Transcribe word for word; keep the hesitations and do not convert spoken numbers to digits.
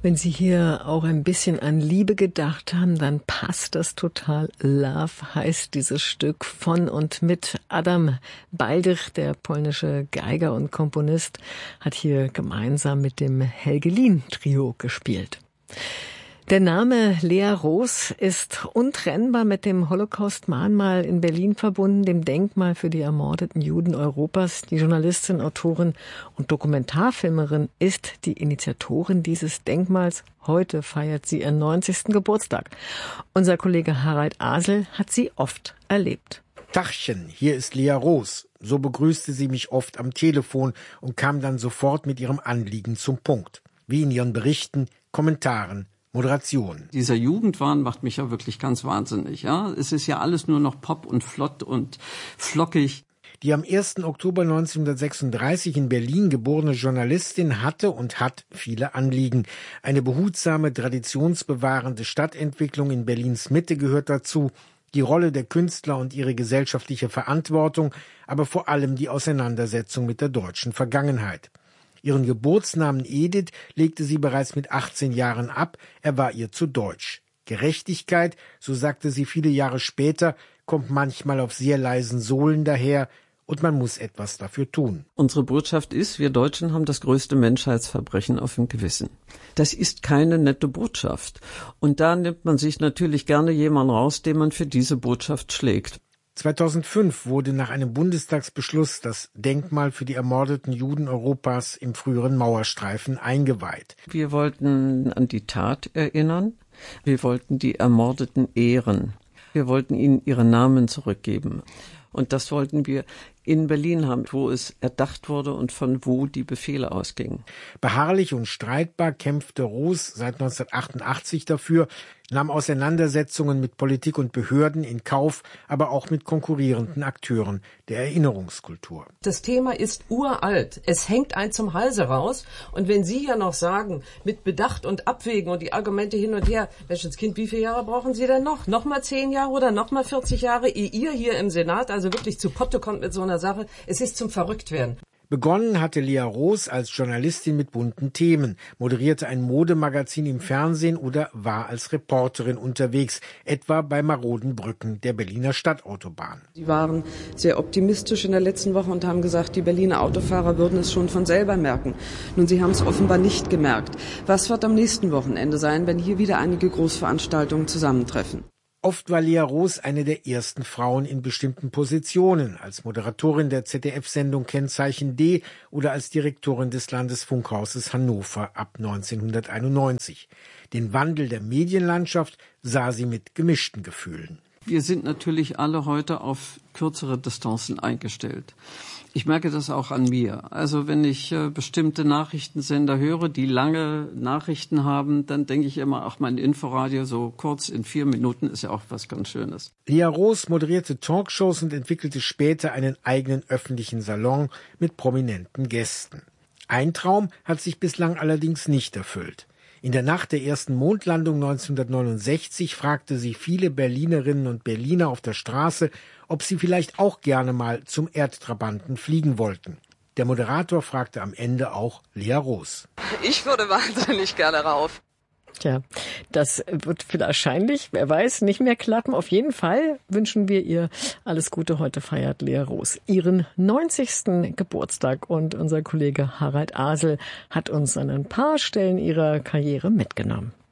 Wenn Sie hier auch ein bisschen an Liebe gedacht haben, dann passt das total. Love heißt dieses Stück von und mit Adam Baldych, der polnische Geiger und Komponist, hat hier gemeinsam mit dem Helgelin-Trio gespielt. Der Name Lea Roos ist untrennbar mit dem Holocaust-Mahnmal in Berlin verbunden, dem Denkmal für die ermordeten Juden Europas. Die Journalistin, Autorin und Dokumentarfilmerin ist die Initiatorin dieses Denkmals. Heute feiert sie ihren neunzigsten Geburtstag. Unser Kollege Harald Asel hat sie oft erlebt. Tachchen, hier ist Lea Roos. So begrüßte sie mich oft am Telefon und kam dann sofort mit ihrem Anliegen zum Punkt. Wie in ihren Berichten, Kommentaren, Moderation. Dieser Jugendwahn macht mich ja wirklich ganz wahnsinnig. Ja? Es ist ja alles nur noch Pop und flott und flockig. Die am ersten Oktober neunzehnhundertsechsunddreißig in Berlin geborene Journalistin hatte und hat viele Anliegen. Eine behutsame, traditionsbewahrende Stadtentwicklung in Berlins Mitte gehört dazu, die Rolle der Künstler und ihre gesellschaftliche Verantwortung, aber vor allem die Auseinandersetzung mit der deutschen Vergangenheit. Ihren Geburtsnamen Edith legte sie bereits mit achtzehn Jahren ab, er war ihr zu deutsch. Gerechtigkeit, so sagte sie viele Jahre später, kommt manchmal auf sehr leisen Sohlen daher und man muss etwas dafür tun. Unsere Botschaft ist, wir Deutschen haben das größte Menschheitsverbrechen auf dem Gewissen. Das ist keine nette Botschaft. Und da nimmt man sich natürlich gerne jemanden raus, den man für diese Botschaft schlägt. zweitausendfünf wurde nach einem Bundestagsbeschluss das Denkmal für die ermordeten Juden Europas im früheren Mauerstreifen eingeweiht. Wir wollten an die Tat erinnern. Wir wollten die Ermordeten ehren. Wir wollten ihnen ihre Namen zurückgeben. Und das wollten wir in Berlin haben, wo es erdacht wurde und von wo die Befehle ausgingen. Beharrlich und streitbar kämpfte Roos seit neunzehnhundertachtundachtzig dafür, nahm Auseinandersetzungen mit Politik und Behörden in Kauf, aber auch mit konkurrierenden Akteuren der Erinnerungskultur. Das Thema ist uralt. Es hängt einem zum Halse raus. Und wenn Sie ja noch sagen, mit Bedacht und Abwägen und die Argumente hin und her, Menschenskind, wie viele Jahre brauchen Sie denn noch? Nochmal zehn Jahre oder nochmal vierzig Jahre, ehe ihr hier im Senat also wirklich zu Potte kommt mit so einer Sache? Es ist zum Verrücktwerden. Begonnen hatte Lea Roos als Journalistin mit bunten Themen, moderierte ein Modemagazin im Fernsehen oder war als Reporterin unterwegs, etwa bei maroden Brücken der Berliner Stadtautobahn. Sie waren sehr optimistisch in der letzten Woche und haben gesagt, die Berliner Autofahrer würden es schon von selber merken. Nun, sie haben es offenbar nicht gemerkt. Was wird am nächsten Wochenende sein, wenn hier wieder einige Großveranstaltungen zusammentreffen? Oft war Lea Roos eine der ersten Frauen in bestimmten Positionen, als Moderatorin der Z D F-Sendung Kennzeichen D oder als Direktorin des Landesfunkhauses Hannover ab neunzehnhunderteinundneunzig. Den Wandel der Medienlandschaft sah sie mit gemischten Gefühlen. Wir sind natürlich alle heute auf kürzere Distanzen eingestellt. Ich merke das auch an mir. Also wenn ich äh, bestimmte Nachrichtensender höre, die lange Nachrichten haben, dann denke ich immer, ach, mein Inforadio so kurz in vier Minuten ist ja auch was ganz Schönes. Lea Roos moderierte Talkshows und entwickelte später einen eigenen öffentlichen Salon mit prominenten Gästen. Ein Traum hat sich bislang allerdings nicht erfüllt. In der Nacht der ersten Mondlandung neunzehnhundertneunundsechzig fragte sie viele Berlinerinnen und Berliner auf der Straße, ob sie vielleicht auch gerne mal zum Erdtrabanten fliegen wollten. Der Moderator fragte am Ende auch Lea Roos. Ich würde wahnsinnig gerne rauf. Tja, das wird wahrscheinlich, wer weiß, nicht mehr klappen. Auf jeden Fall wünschen wir ihr alles Gute. Heute feiert Lea Roos ihren neunzigsten Geburtstag und unser Kollege Harald Asel hat uns an ein paar Stellen ihrer Karriere mitgenommen.